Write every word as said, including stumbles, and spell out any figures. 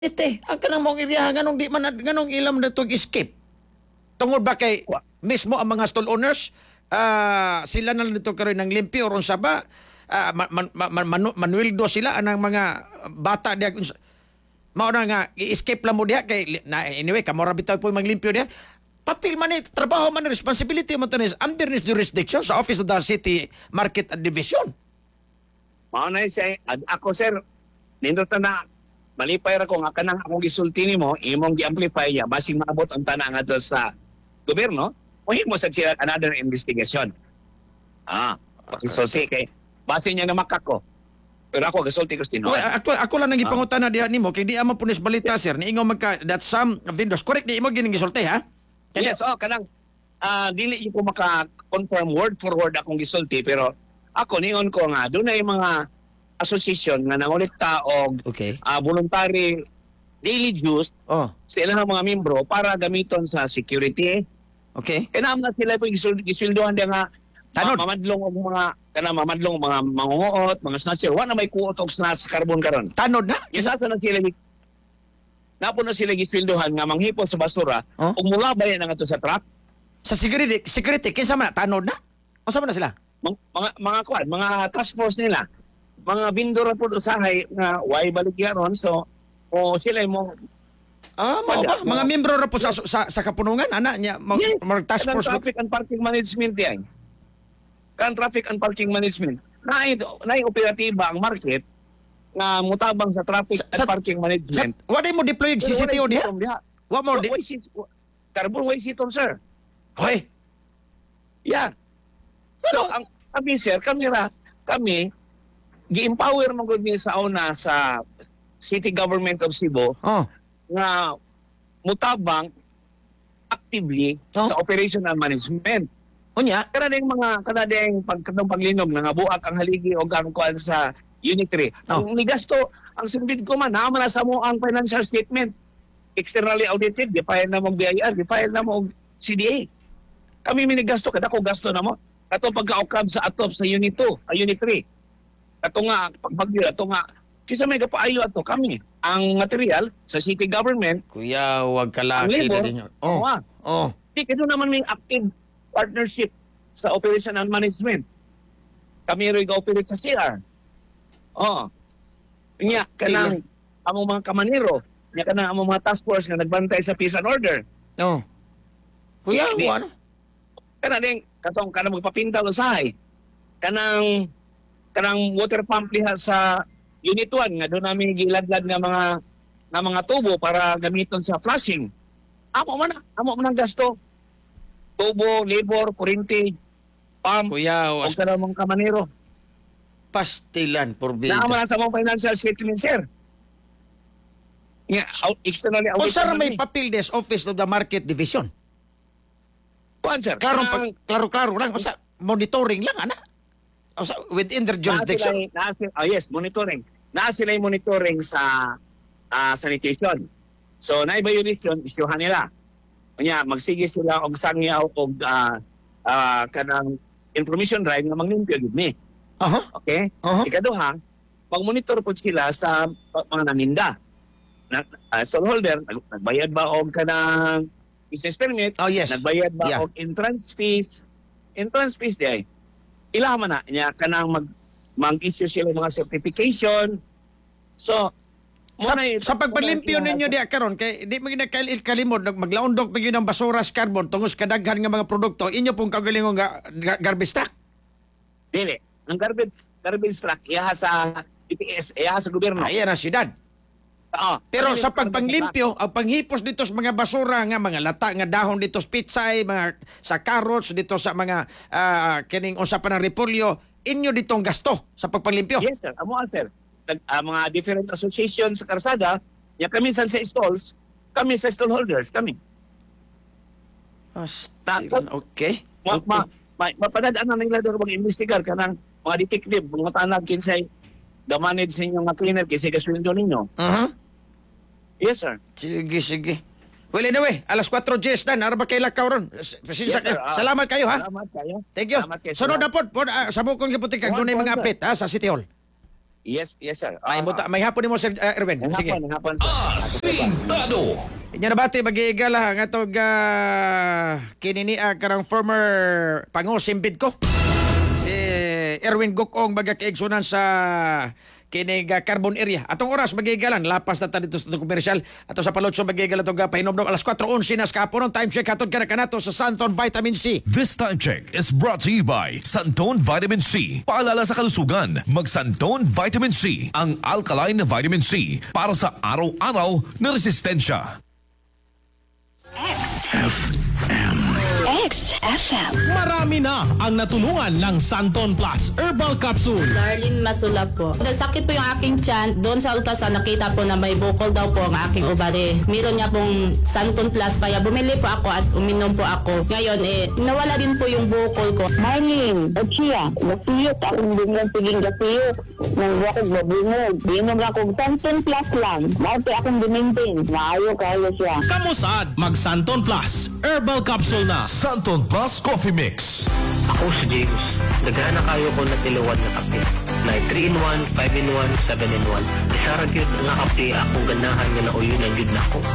Ite, ang kanang mong iriya ganong di man ganong ilam na to escape. Tungod ba kay Wa- mismo ang mga stall owners ah sila na lang dito karon ng limpyo oron sa ba ah, man, man, man, man, manueldo sila anang mga bata diya mao na nga i-escape lang mo diha kay li- na, anyway kamora bitaw po maglimpyo diha. Papel man ni trabaho man ni responsibility mo to ni under this jurisdiction sa Office of the City Market Division. Mao na siya, ad- ako sir, nindot na malipay ra ko nga kanang akong gisulti nimo, imong gi-amplify ya basing maabot ang tanan nga doon sa gobyerno, mo sa sila another investigation. Ah, pakisulti kay base niya na makako. Pero ako gisulti ko sino. Well, ako ako lang nang ipangutana diha nimo kay di amo punis balita sir niingon magka that some vendors correct di imo gining gisulti ha. Kaya Yes, oh, kanang ah dili ko maka-confirm word for word akong gisulti pero ako ningon ko nga doon ay mga association nga nangolekta og okay. ah, voluntary daily dues Oh, sa ilang mga membro para gamiton sa security. okay. Kaya naman na sila po gisilduhan dia nga Tanod. ma- mamadlong og mga kana mamadlong og mga mangunguot, mga snatcher. Wa na may kuot og snatch carbon karon. Tanod na. Isa sa na sila napo na sila gisilduhan nga manghipos sa basura Oh? ug mulabay na nga to sa truck. Sa security, security kinsa man tanod na? Unsa man na sila? Mga mga mga kuan, mga task force nila. Mga vendor po usahay nga way baligya ron so o sila mo Ah, mao ba? Wala. Mga membro ra po sa sa, sa kapunungan ana nya mag, yes, mag task kanang force. traffic and parking management yan. Kan traffic and parking management. Naay naay operatiba ang market nga mutabang sa traffic Sa- and sa- parking Sa, management. wa day mo deploy C C T O diha? Wa mo di. Way sit carbon way sitom sir. Hoy. Yeah. So ang kami sir, kami ra kami gi-empower mo gud mi sa una sa City Government of Cebu Oh. nga mutabang actively Oh. sa operational management. Unya, Kada ding mga kada ding pagkatong paglinog nangabuak ang haligi o ang kuan sa Unit three. Oh. Ang nigasto, ang simbid ko man, naman na sa mo ang financial statement. Externally audited, di-file na mong B I R, di-file na mong C D A. Kami minigasto, kada ko gasto na mo. Ato pagka-ukab sa atop sa Unit two, a Unit three. Ato nga, pagbagyo, ato nga, kisa may kapaayo ato kami. Ang material sa city government, kuya, wag ang kalaki labor, na ninyo. oh. Oh. Oh. Di kito naman may active partnership sa operation and management. Kami rin ga-operate sa C R. Oh. Nya kanang among mga kamanero, nya kanang among mga task force nga nagbantay sa peace and order. No. Kuya, Di- wa ano? Kana ding katong kanang magpapintaw usahay. Kanang kanang water pump liha sa Unit one nga doon namin giladlad nga mga nga mga tubo para gamiton sa flushing. Amo man na- amo man ang gasto. Tubo, labor, kuryente, pump, Kuya, o was kanang mga kamanero. pastilan por Naamo vida. na sa mga financial statement, sir. Nga, out, externally O audited. saan may naman eh. papel des Office of the Market Division? Kuwan, sir. Klaro, Kanang- klaro, klaro lang. O sa monitoring lang, ana? O sa within their naa jurisdiction? sila- naa sila- oh yes, monitoring. Naa sila yung monitoring sa ah, sanitation. So, na violation, isyuhan nila. Kanya, magsige sila og sangyaw og ah, ah, kanang information drive nga manglimpyo gid ni. Aha. Okay? Aha. Ikaduha, mag-monitor po sila sa pa- mga naninda. Na, uh, stallholder, nag- nagbayad ba og kanang business permit? Oh, yes. Nagbayad ba Yeah. og entrance fees? Entrance fees di ay. Ila man na niya kanang mag mag-issue sila mga certification. So, Sa, muna y- sa pagpalimpyo muna- ninyo di karon kay di mo ginakail kalimod nag- maglaundok pa gyud ang basura sa carbon tungos kadaghan nga mga produkto inyo pong kagalingon nga ga- garbage truck. Dili. Ang garbage garbage truck iyaha sa D P S, iyaha sa gobyerno. Ayan ang siyudad. Oo. Pero Ano sa yung pagpanglimpyo, ang panghipos dito sa mga basura nga mga lata nga dahon dito sa pitsay, mga sa carrots dito sa mga ah, kining usa pa ng repolyo, inyo ditong gasto sa pagpanglimpyo. Yes, sir. Amo sir. Nag, ah, mga different associations sa karsada, ya kami sa sa stalls, kami sa stallholders, kami. Astilan, okay. Ma, Okay. ma, ma, mapadadaan na nila doon mag-investigar ka ng mga detective, mga tanag kinsay, the manage sa inyong mga cleaner, kinsay kasweldo ninyo. Aha. Yes, sir. Sige, sige. Well, anyway, alas four Gs na, nara ba kay lakaw ron? Pasensya Yes, sir. kayo. Ah, Salamat kayo, ha? Salamat kayo. Thank you. Salamat kayo, Sunod sir. na po, po ah, sa bukong kiputik, kag Kuwan, dunay mga kuwan, sir. update, ha, sa City Hall. Yes, yes sir. Ay, muta, may hapon nimo Sir uh, Erwin. Sige. Hapon, hapon sir. Asintado. Inya na bati magigala nga tog uh, kinini uh, karang former Pango Simbid ko. Si Erwin Gokong baga kaigsunan sa kini nga carbon area. Atong oras magigalan lapas na ta dito sa komersyal ato sa palotso magigalan tog pahinomdom alas four eleven na sa kapunon time check hatod kana kanato sa Santon Vitamin C. This time check is brought to you by Santon Vitamin C. Paalala sa kalusugan, mag Santon Vitamin C, ang alkaline na vitamin C para sa araw-araw na resistensya. X F M. X F M. Marami na ang natulungan ng Santon Plus Herbal Capsule. Darlene Masula po. Nasakit po yung aking tiyan. Doon sa ultrasound nakita po na may bukol daw po ang aking ovary. Meron niya pong Santon Plus. Kaya bumili po ako at uminom po ako. Ngayon eh, nawala din po yung bukol ko. Marlene, o siya, nasiyot akong bumang piging gasiyot. Nang wakog mabungog. Binom lang akong Santon Plus lang. Marte akong binimbing. Maayo kayo siya. Kamusad, mag Santon Plus Herbal Capsule na. Santon Plus Coffee Mix. Ako si James. Nagana kayo ko na tiluwad na kape. Na three in one, five in one, seven in one. Isa ra gyud nga kape akong ganahan nga nauyo na gyud nako.